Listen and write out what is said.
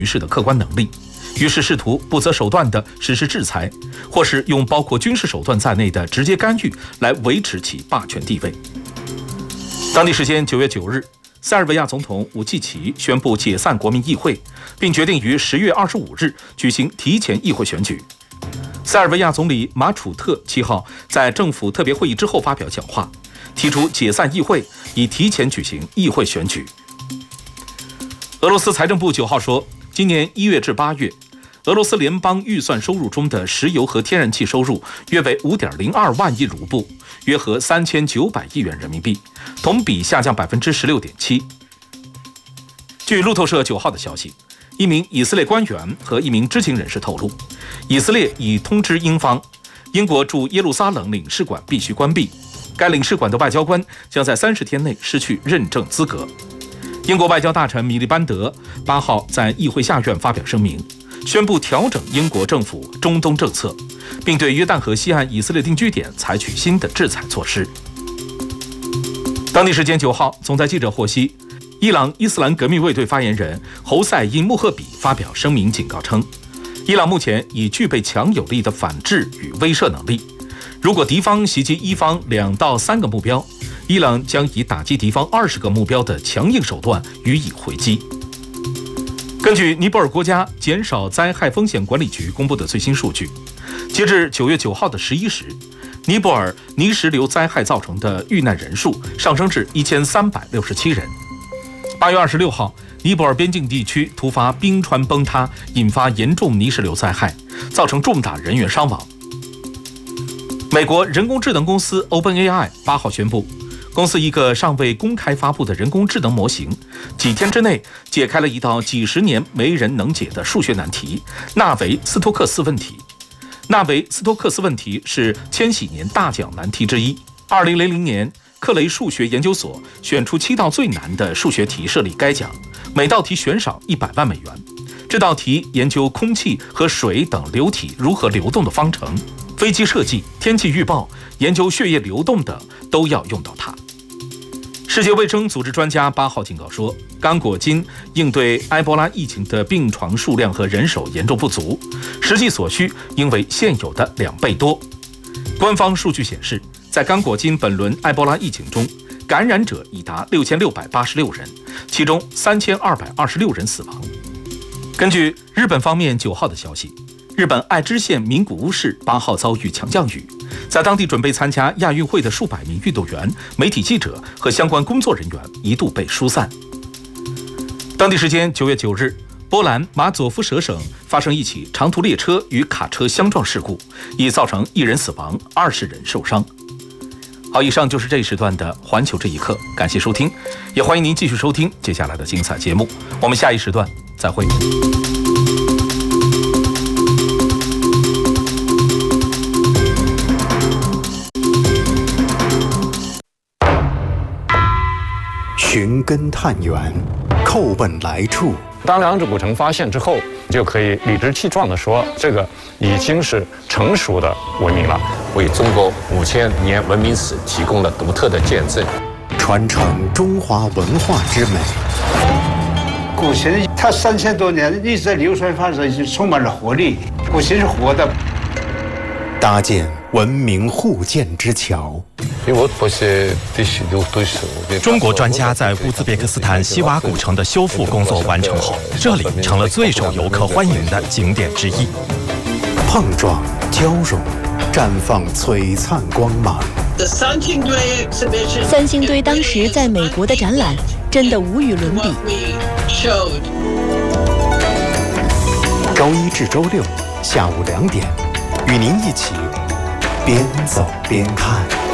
局势的客观能力，于是试图不择手段地实施制裁，或是用包括军事手段在内的直接干预来维持其霸权地位。当地时间9月9日，塞尔维亚总统武契奇宣布解散国民议会，并决定于10月25日举行提前议会选举。塞尔维亚总理马楚特7号在政府特别会议之后发表讲话，提出解散议会，以提前举行议会选举。俄罗斯财政部9号说，今年1月至8月，俄罗斯联邦预算收入中的石油和天然气收入约为 5.02 万亿卢布，约合3900亿元人民币，同比下降 16.7%。据路透社9号的消息，一名以色列官员和一名知情人士透露，以色列已通知英方，英国驻耶路撒冷领事馆必须关闭，该领事馆的外交官将在30天内失去认证资格。英国外交大臣米利班德8号在议会下院发表声明，宣布调整英国政府中东政策，并对约旦河西岸以色列定居点采取新的制裁措施。当地时间9号，总台记者获悉，伊朗伊斯兰革命卫队发言人侯赛因穆赫比发表声明警告称，伊朗目前已具备强有力的反制与威慑能力，如果敌方袭击伊方2到3个目标，伊朗将以打击敌方20个目标的强硬手段予以回击。根据尼泊尔国家减少灾害风险管理局公布的最新数据，截至9月9号的11时，尼泊尔泥石流灾害造成的遇难人数上升至1367人。8月26号，尼泊尔边境地区突发冰川崩塌，引发严重泥石流灾害，造成重大人员伤亡。美国人工智能公司 OpenAI 8号宣布，公司一个尚未公开发布的人工智能模型，几天之内解开了一道几十年没人能解的数学难题——纳维斯托克斯问题。纳维斯托克斯问题是千禧年大奖难题之一。2000年，克雷数学研究所选出7道最难的数学题设立该奖，每道题悬赏100万美元。这道题研究空气和水等流体如何流动的方程，飞机设计、天气预报、研究血液流动等都要用到它。世界卫生组织专家8号警告说，刚果金应对埃博拉疫情的病床数量和人手严重不足，实际所需应为现有的2倍多。官方数据显示，在刚果金本轮埃博拉疫情中，感染者已达6686人，其中3226人死亡。根据日本方面9号的消息，日本爱知县名古屋市8号遭遇强降雨，在当地准备参加亚运会的数百名运动员、媒体记者和相关工作人员一度被疏散。当地时间9月9日，波兰马佐夫舍省发生一起长途列车与卡车相撞事故，已造成1人死亡，20人受伤。好，以上就是这一时段的环球这一刻，感谢收听，也欢迎您继续收听接下来的精彩节目，我们下一时段再会。 寻根探源，叩问来处。 当两者古城发现之后，就可以理直气壮地说，这个已经是成熟的文明了， 为中国5000年文明史提供了独特的见证， 传承中华文化之美。 古琴它3000多年一直流传发展，已经充满了活力。古琴是活的， 搭建文明互鉴之桥。 中国专家在乌兹别克斯坦西瓦古城的修复工作完成后，这里成了最受游客欢迎的景点之一。 碰撞、交融，绽放璀璨光芒。 三星堆当时在美国的展览真的无与伦比。 周1至周6下午2点，与您一起边走边看。